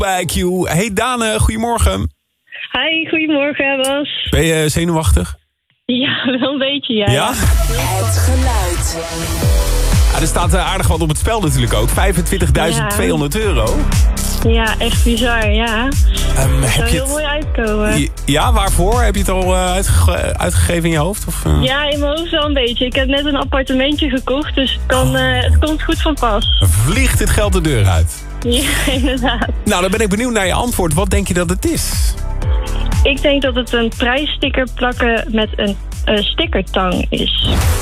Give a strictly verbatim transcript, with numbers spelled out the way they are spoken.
bij Q. Hey Dane, goedemorgen. Hi, goedemorgen Bas. Ben je zenuwachtig? Ja, wel een beetje, ja. Ja? Het geluid. Ja, er staat uh, aardig wat op het spel natuurlijk ook. vijfentwintigduizend tweehonderd euro. Ja, echt bizar, ja. Um, Het heb zou je heel mooi uitkomen. Ja, waarvoor? Heb je het al uh, uitge uitgegeven in je hoofd? Of, uh... Ja, in mijn hoofd wel een beetje. Ik heb net een appartementje gekocht, dus het, kan, uh, het komt goed van pas. Vliegt dit geld de deur uit? Ja, inderdaad. Nou, dan ben ik benieuwd naar je antwoord. Wat denk je dat het is? Ik denk dat het een prijssticker plakken met een uh, stickertang is.